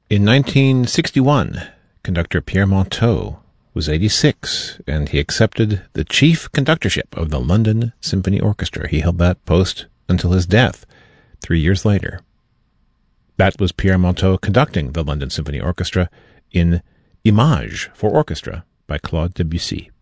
In 1961, conductor Pierre Monteux was 86, and he accepted the chief conductorship of the London Symphony Orchestra. He held that post until his death 3 years later. That was Pierre Monteux conducting the London Symphony Orchestra in Images for Orchestra by Claude Debussy.